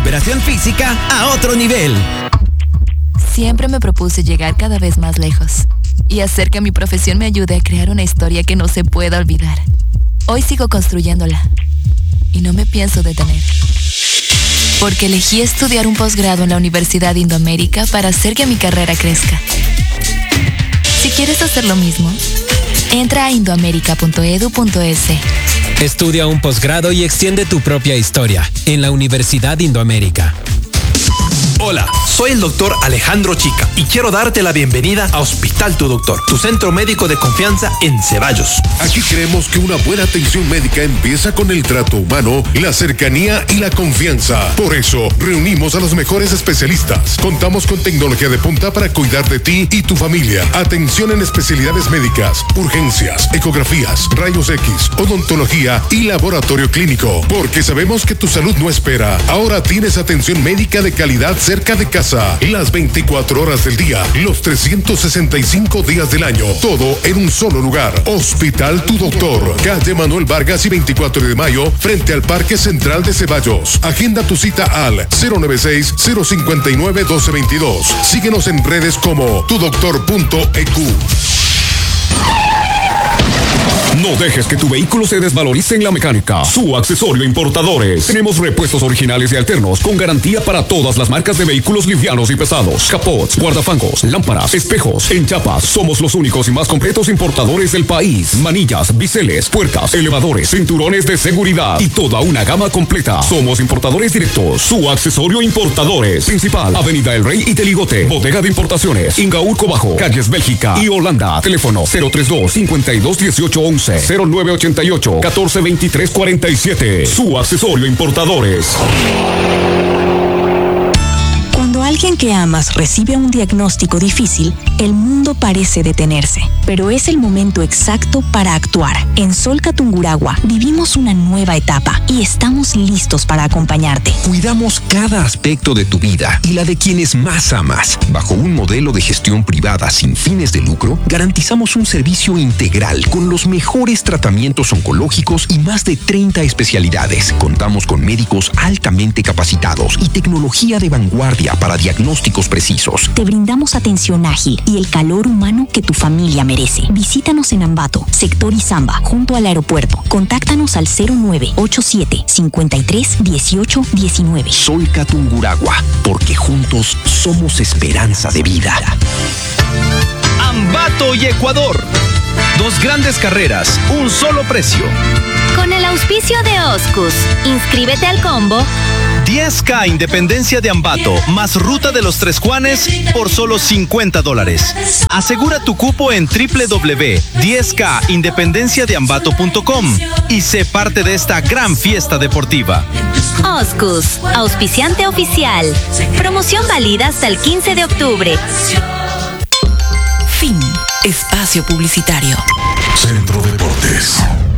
recuperación física a otro nivel. Siempre me propuse llegar cada vez más lejos y hacer que mi profesión me ayude a crear una historia que no se pueda olvidar. Hoy sigo construyéndola y no me pienso detener. Porque elegí estudiar un posgrado en la Universidad Indoamérica para hacer que mi carrera crezca. Si quieres hacer lo mismo, entra a indoamerica.edu.es. Estudia un posgrado y extiende tu propia historia en la Universidad Indoamérica. Hola, soy el doctor Alejandro Chica y quiero darte la bienvenida a Hospital Tu Doctor, tu centro médico de confianza en Ceballos. Aquí creemos que una buena atención médica empieza con el trato humano, la cercanía y la confianza. Por eso, reunimos a los mejores especialistas. Contamos con tecnología de punta para cuidar de ti y tu familia. Atención en especialidades médicas, urgencias, ecografías, rayos X, odontología y laboratorio clínico. Porque sabemos que tu salud no espera. Ahora tienes atención médica de calidad cerca de casa, las 24 horas del día, los 365 días del año, todo en un solo lugar. Hospital Tu Doctor, calle Manuel Vargas y 24 de mayo, frente al Parque Central de Ceballos. Agenda tu cita al 096-059-1222. Síguenos en redes como tudoctor.eq. No dejes que tu vehículo se desvalorice en la mecánica. Su accesorio Importadores. Tenemos repuestos originales y alternos con garantía para todas las marcas de vehículos livianos y pesados. Capots, guardafangos, lámparas, espejos, enchapas. Somos los únicos y más completos importadores del país. Manillas, biseles, puertas, elevadores, cinturones de seguridad y toda una gama completa. Somos importadores directos. Su accesorio Importadores. Principal, Avenida El Rey y Teligote. Bodega de importaciones, Ingaurco Bajo, calles Bélgica y Holanda. Teléfono 032-521811. 0988-142347. Su accesorio Importadores. Cuando alguien que amas recibe un diagnóstico difícil, el mundo parece detenerse. Pero es el momento exacto para actuar. En Solca Tungurahua vivimos una nueva etapa y estamos listos para acompañarte. Cuidamos cada aspecto de tu vida y la de quienes más amas. Bajo un modelo de gestión privada sin fines de lucro, garantizamos un servicio integral con los mejores tratamientos oncológicos y más de 30 especialidades. Contamos con médicos altamente capacitados y tecnología de vanguardia para diagnósticos precisos. Te brindamos atención ágil y el calor humano que tu familia merece. Visítanos en Ambato, sector Izamba, junto al aeropuerto. Contáctanos al 0987-531819. Solca Tungurahua, porque juntos somos esperanza de vida. Ambato y Ecuador. Dos grandes carreras, un solo precio. Con el auspicio de Oscus, inscríbete al combo 10K Independencia de Ambato, más Ruta de los Tres Juanes por solo $50. Asegura tu cupo en www.10kindependenciadeambato.com y sé parte de esta gran fiesta deportiva. Oscus, auspiciante oficial. Promoción válida hasta el 15 de octubre. Fin. Espacio publicitario. Centro Deportes.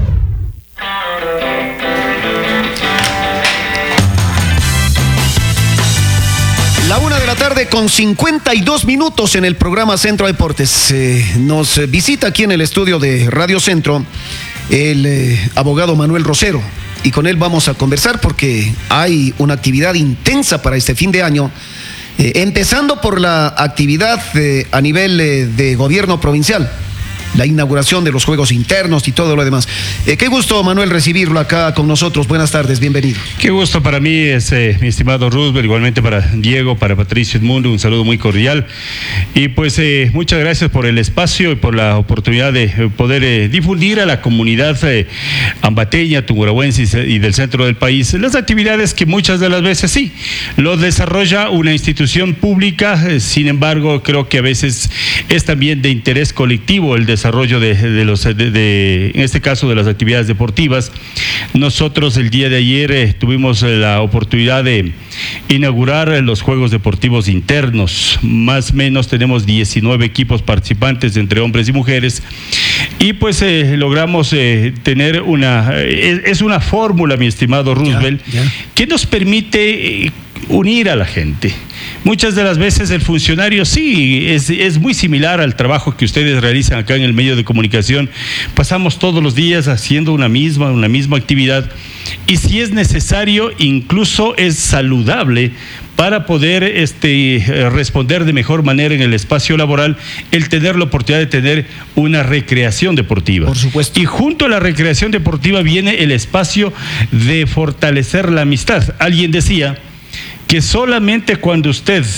La 1:00 con 52 minutos en el programa Centro Deportes. Nos visita aquí en el estudio de Radio Centro el abogado Manuel Rosero y con él vamos a conversar porque hay una actividad intensa para este fin de año, empezando por la actividad a nivel de gobierno provincial. La inauguración de los juegos internos y todo lo demás. Qué gusto, Manuel, recibirlo acá con nosotros. Buenas tardes, bienvenido. Qué gusto para mí, mi estimado Roosevelt, igualmente para Diego, para Patricio Edmundo, un saludo muy cordial. Y pues muchas gracias por el espacio y por la oportunidad de poder difundir a la comunidad ambateña, tungurahuense y del centro del país las actividades que muchas de las veces sí lo desarrolla una institución pública. Sin embargo, creo que a veces es también de interés colectivo el desarrollo en este caso de las actividades deportivas. Nosotros el día de ayer tuvimos la oportunidad de inaugurar los Juegos Deportivos Internos. Más o menos tenemos 19 equipos participantes entre hombres y mujeres y pues logramos tener es una fórmula, mi estimado Roosevelt, que nos permite unir a la gente. Muchas de las veces el funcionario sí es muy similar al trabajo que ustedes realizan acá en el medio de comunicación. Pasamos todos los días haciendo una misma actividad, y si es necesario, incluso es saludable para poder responder de mejor manera en el espacio laboral, el tener la oportunidad de tener una recreación deportiva. Por supuesto. Y junto a la recreación deportiva viene el espacio de fortalecer la amistad. Alguien decía que solamente cuando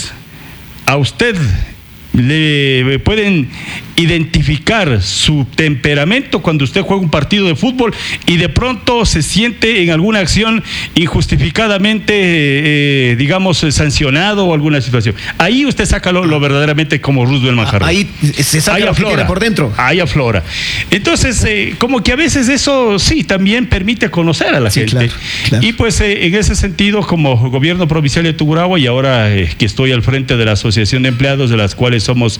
a usted le pueden identificar su temperamento cuando usted juega un partido de fútbol y de pronto se siente en alguna acción injustificadamente, digamos, sancionado o alguna situación. Ahí usted saca lo verdaderamente como Roosevelt Manjarres. Ahí se saca lo que tiene por dentro. Ahí aflora. Entonces, como que a veces eso sí también permite conocer a la gente. Claro. Y pues en ese sentido, como gobierno provincial de Tungurahua, y ahora que estoy al frente de la Asociación de Empleados, de las cuales somos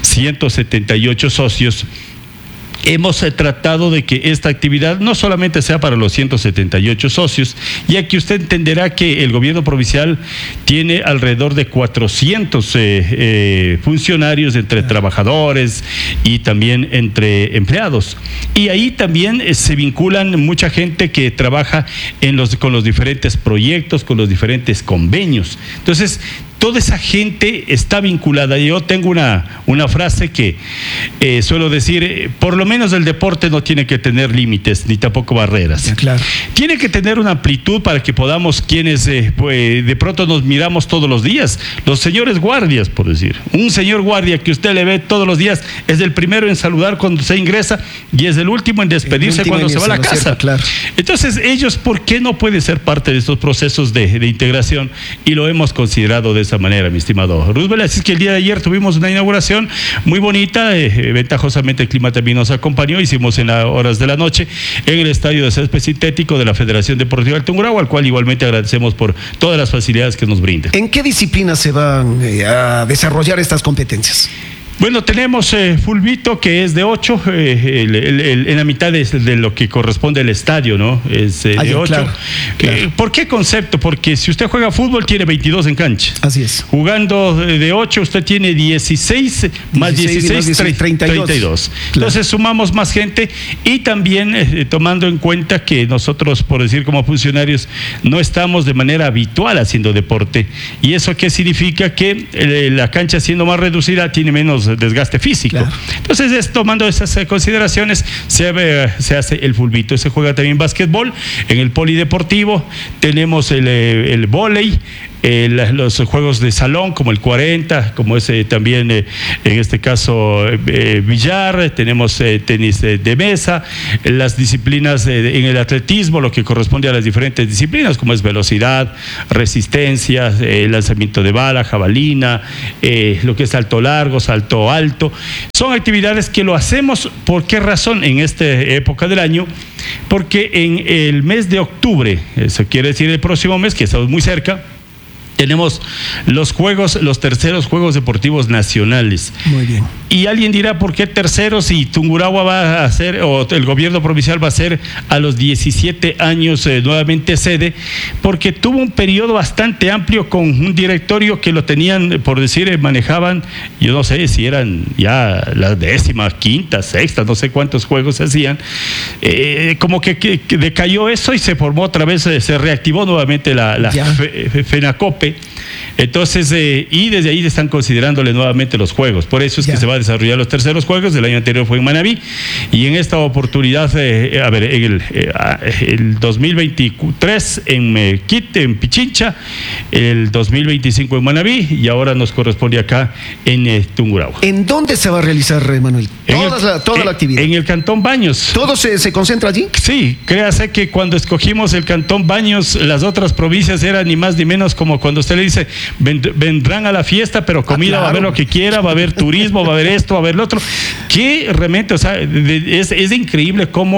178 socios, hemos tratado de que esta actividad no solamente sea para los 178 socios, ya que usted entenderá que el gobierno provincial tiene alrededor de 400 funcionarios entre trabajadores y también entre empleados. Y ahí también se vinculan mucha gente que trabaja con los diferentes proyectos, con los diferentes convenios. Entonces, toda esa gente está vinculada. Yo tengo una frase que suelo decir: por lo menos el deporte no tiene que tener límites ni tampoco barreras. Claro. Tiene que tener una amplitud para que podamos, quienes de pronto nos miramos todos los días, los señores guardias, por decir. Un señor guardia que usted le ve todos los días es el primero en saludar cuando se ingresa y es el último en despedirse cuando se va a la casa. Cierto, claro. Entonces, ellos, ¿por qué no pueden ser parte de estos procesos de integración? Y lo hemos considerado de esa manera, mi estimado Roosevelt. Así es que el día de ayer tuvimos una inauguración muy bonita, ventajosamente el clima también nos acompañó. Hicimos en las horas de la noche en el estadio de césped sintético de la Federación Deportiva del Tungurahua, al cual igualmente agradecemos por todas las facilidades que nos brinda. ¿En qué disciplinas se van a desarrollar estas competencias? Bueno, tenemos fulbito, que es de 8, en la mitad de lo que corresponde al estadio, ¿no? Es de 8. Claro. ¿Por qué concepto? Porque si usted juega fútbol, tiene 22 en cancha. Así es. Jugando de 8, usted tiene 16 más 16, 32. Claro. Entonces sumamos más gente, y también tomando en cuenta que nosotros, por decir como funcionarios, no estamos de manera habitual haciendo deporte. ¿Y eso qué significa? Que la cancha, siendo más reducida, tiene menos desgaste físico. Claro. Entonces, tomando esas consideraciones, se hace el fulbito. Se juega también básquetbol en el polideportivo. Tenemos el vóley, los juegos de salón como el 40, como ese también en este caso billar. Tenemos tenis de mesa, las disciplinas en el atletismo, lo que corresponde a las diferentes disciplinas, como es velocidad, resistencia, lanzamiento de bala, jabalina, lo que es salto largo, salto alto. Son actividades que lo hacemos. ¿Por qué razón? En esta época del año, porque en el mes de octubre, eso quiere decir el próximo mes, que estamos muy cerca, tenemos los terceros Juegos Deportivos Nacionales. Muy bien. Y alguien dirá, ¿por qué terceros? Y Tungurahua va a hacer, o el gobierno provincial va a ser a los 17 años nuevamente sede, porque tuvo un periodo bastante amplio con un directorio que lo tenían, por decir, manejaban, yo no sé si eran ya la 15ª, 6ª, no sé cuántos juegos se hacían. Como que decayó eso y se formó otra vez, se reactivó nuevamente la FENACOPE. Entonces, y desde ahí están considerándole nuevamente los juegos. Por eso es que se va a desarrollar los terceros juegos. El año anterior fue en Manabí, y en esta oportunidad, en el 2023 en Quito, en Pichincha, el 2025 en Manabí, y ahora nos corresponde acá en Tungurahua. ¿En dónde se va a realizar, Manuel? Toda la actividad. En el Cantón Baños. ¿Todo se concentra allí? Sí, créase que cuando escogimos el Cantón Baños, las otras provincias eran ni más ni menos como cuando usted le dice: vendrán a la fiesta, pero comida, claro, va a haber lo que quiera, va a haber turismo, va a haber esto, va a haber lo otro. Que realmente, o sea, es increíble cómo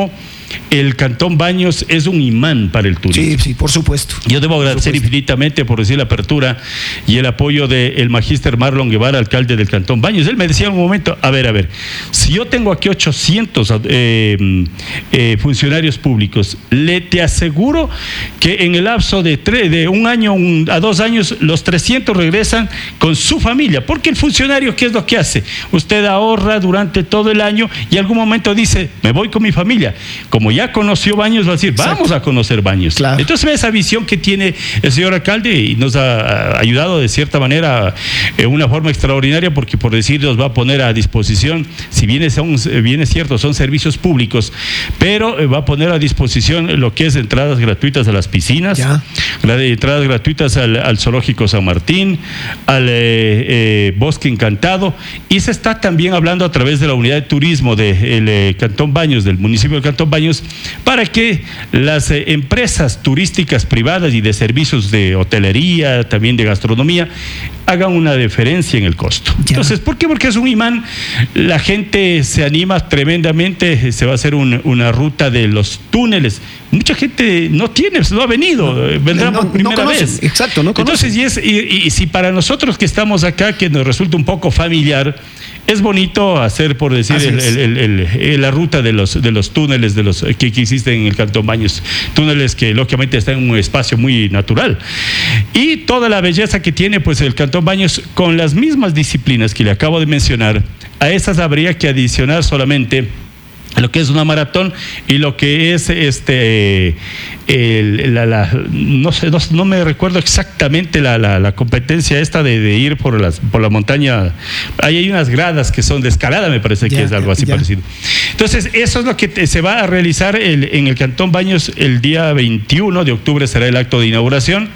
el Cantón Baños es un imán para el turismo. Sí, por supuesto. Yo debo agradecer infinitamente por decir la apertura y el apoyo del magíster Marlon Guevara, alcalde del Cantón Baños. Él me decía en un momento, a ver, si yo tengo aquí 800 funcionarios públicos, te aseguro que en el lapso de un año a 2 años, los 300 regresan con su familia, porque el funcionario, ¿qué es lo que hace? Usted ahorra durante todo el año y en algún momento dice, me voy con mi familia. Como ya conoció Baños, va a decir, vamos a conocer Baños. Claro. Entonces, esa visión que tiene el señor alcalde y nos ha ayudado de cierta manera, una forma extraordinaria, porque por decir, nos va a poner a disposición, si bien es cierto, son servicios públicos, pero va a poner a disposición lo que es entradas gratuitas a las piscinas, entradas gratuitas al Zoológico San Martín, al Bosque Encantado, y se está también hablando a través de la unidad de turismo del Cantón Baños, del municipio del Cantón Baños, para que las empresas turísticas privadas y de servicios de hotelería, también de gastronomía, hagan una diferencia en el costo. Entonces, ¿por qué? Porque es un imán, la gente se anima tremendamente, se va a hacer una ruta de los túneles. Mucha gente no ha venido, vendrá por primera vez. Exacto, no conoce. Entonces, y si para nosotros que estamos acá, que nos resulta un poco familiar, es bonito hacer, por decir, la ruta de los túneles que existen en el Cantón Baños. Túneles que lógicamente están en un espacio muy natural. Y toda la belleza que tiene pues el Cantón Baños, con las mismas disciplinas que le acabo de mencionar, a esas habría que adicionar solamente lo que es una maratón y lo que es no me recuerdo exactamente la competencia esta de ir por la montaña. Ahí hay unas gradas que son de escalada, me parece que es algo así parecido. Entonces, eso es lo que se va a realizar en el Cantón Baños. El día 21 de octubre será el acto de inauguración.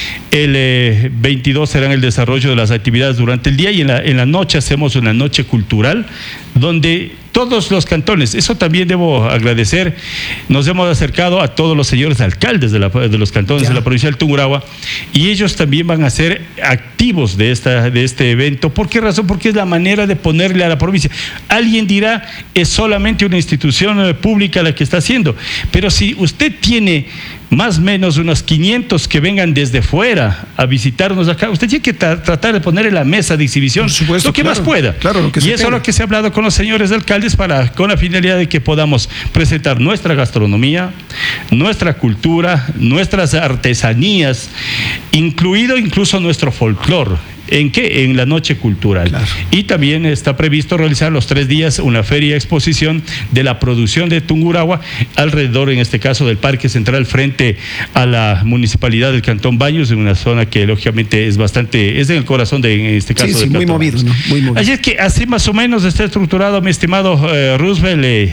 El 22 será el desarrollo de las actividades durante el día, y en la noche hacemos una noche cultural donde todos los cantones, eso también debo agradecer, nos hemos acercado a todos los señores alcaldes de los cantones de la provincia del Tungurahua, y ellos también van a ser activos de este evento. ¿Por qué razón? Porque es la manera de ponerle a la provincia. Alguien dirá, es solamente una institución pública la que está haciendo, pero si usted tiene más o menos unos 500 que vengan desde fuera a visitarnos acá, usted tiene que tratar de poner en la mesa de exhibición lo que más pueda. Y eso es lo que se ha hablado con los señores alcaldes, con la finalidad de que podamos presentar nuestra gastronomía, nuestra cultura, nuestras artesanías, incluido incluso nuestro folclore. ¿En qué? En la noche cultural. Y también está previsto realizar los 3 días una feria exposición de la producción de Tungurahua alrededor, en este caso, del Parque Central frente a la municipalidad del Cantón Baños, en una zona que lógicamente es en el corazón en este caso del muy movido, ¿no? Muy movido. Así es que así más o menos está estructurado, mi estimado Roosevelt,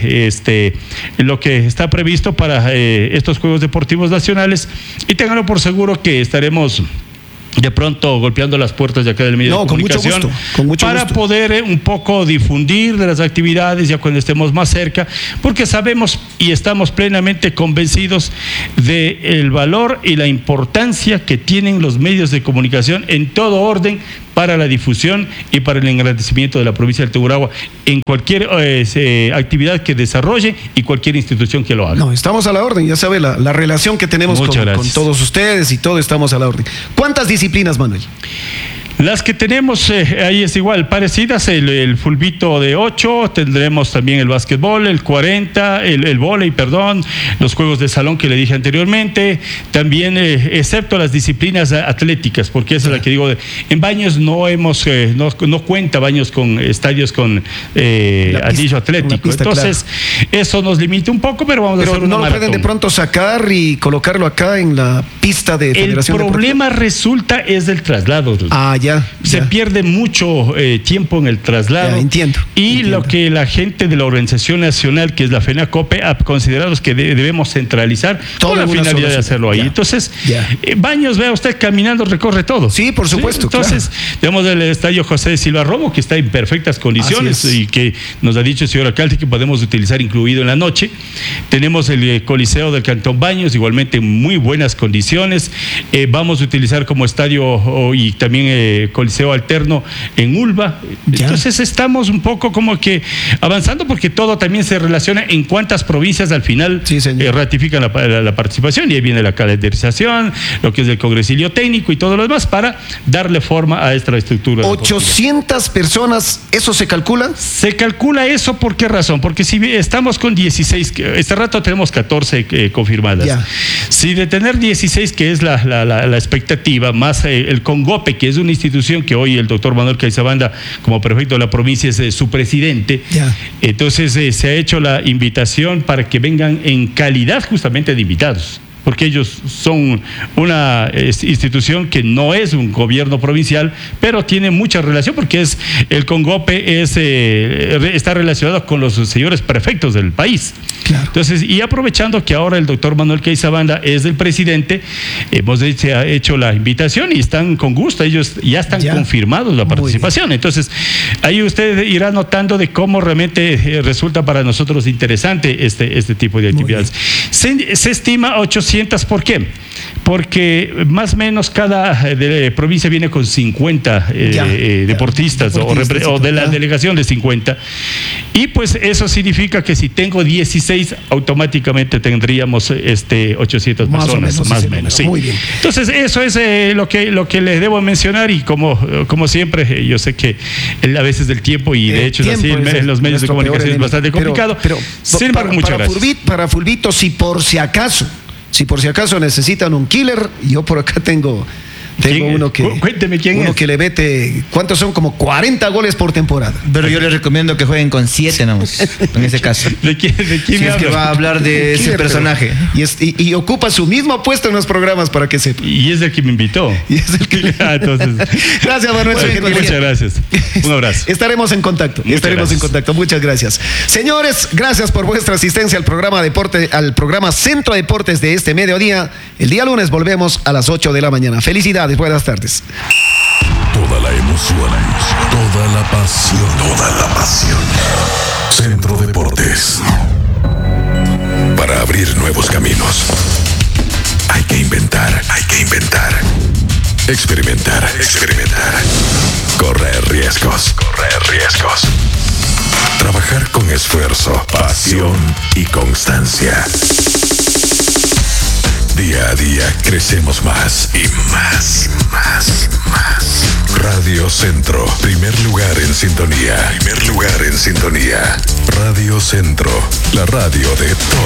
lo que está previsto para estos Juegos Deportivos Nacionales, y ténganlo por seguro que estaremos de pronto golpeando las puertas de acá del medio de comunicación, con mucho gusto. Poder un poco difundir de las actividades ya cuando estemos más cerca, porque sabemos y estamos plenamente convencidos del valor y la importancia que tienen los medios de comunicación en todo orden para la difusión y para el engrandecimiento de la provincia del Tungurahua en cualquier actividad que desarrolle y cualquier institución que lo haga. No, estamos a la orden, ya sabe la relación que tenemos con todos ustedes y todo, estamos a la orden. ¿Cuántas disciplinas, Manuel? Las que tenemos ahí es igual, parecidas, el fulbito de 8, tendremos también el básquetbol, el 40, el vóley, los juegos de salón que le dije anteriormente, también excepto las disciplinas atléticas, porque esa es la que digo, en Baños no cuenta Baños con estadios con anillo atlético, entonces eso nos limita un poco, pero vamos a hacer una no lo maratón. Pueden de pronto sacar y colocarlo acá en la pista de Federación Deportiva. El problema resulta es del traslado. Se pierde mucho tiempo en el traslado. Entiendo. Lo que la gente de la organización nacional, que es la FENACOPE, ha considerado es que debemos centralizar con la finalidad de hacerlo ahí. Entonces, Baños, vea usted, caminando recorre todo. Sí, por supuesto. Entonces, tenemos el estadio José de Silva Romo, que está en perfectas condiciones y que nos ha dicho el señor alcalde que podemos utilizar incluido en la noche. Tenemos el Coliseo del Cantón Baños, igualmente en muy buenas condiciones. Vamos a utilizar como estadio y también Coliseo Alterno en Ulva. Entonces estamos un poco como que avanzando, porque todo también se relaciona en cuántas provincias al final ratifican la participación, y ahí viene la calendarización, lo que es el congresilio técnico y todo lo demás para darle forma a esta estructura. 800 personas, ¿eso se calcula? Se calcula eso, ¿por qué razón? Porque si estamos con 16, este rato tenemos 14 confirmadas. Si de tener 16, que es la expectativa, más el CONGOPE, que es una institución que hoy el doctor Manuel Caizabanda, como prefecto de la provincia, es su presidente, entonces se ha hecho la invitación para que vengan en calidad justamente de invitados, porque ellos son una institución que no es un gobierno provincial, pero tiene mucha relación, porque el CONGOPE está relacionado con los señores prefectos del país. Entonces, y aprovechando que ahora el doctor Manuel Caizabanda es el presidente, hemos hecho la invitación y están con gusto, ellos ya están confirmados la participación. Entonces, ahí usted irá notando de cómo realmente resulta para nosotros interesante este tipo de actividades. Se estima 800. ¿Por qué? Porque más o menos cada provincia viene con 50 deportistas o de la delegación de 50, y pues eso significa que si tengo 16, automáticamente tendríamos 800 personas, más o menos. Sí. Muy bien. Entonces eso es lo que les debo mencionar, y como siempre, yo sé que a veces el tiempo, y de hecho es así, en los medios de comunicación es bastante complicado. Pero sin embargo, muchas gracias. Para Fulvito, si por si acaso necesitan un killer, yo por acá tengo uno que... Cuénteme quién uno es. que le mete, ¿cuántos son? Como 40 goles por temporada. Pero yo les recomiendo que jueguen con 7, ¿no? En ese caso. ¿De quién si es que va a hablar de ese personaje. Y ocupa su mismo puesto en los programas, para que sepa. Y es el que me invitó. Entonces, gracias, Manuel. Muchas gracias. Un abrazo. Estaremos en contacto. Muchas gracias. Señores, gracias por vuestra asistencia al programa Centro Deportes de este mediodía. El día lunes volvemos a las 8 de la mañana. Felicidades. Buenas tardes. Toda la emoción, toda la pasión. Centro Deportes. Para abrir nuevos caminos, hay que inventar. Experimentar. Correr riesgos. Trabajar con esfuerzo, pasión y constancia. Día a día crecemos más y más. Radio Centro, primer lugar en sintonía. Radio Centro, la radio de todos.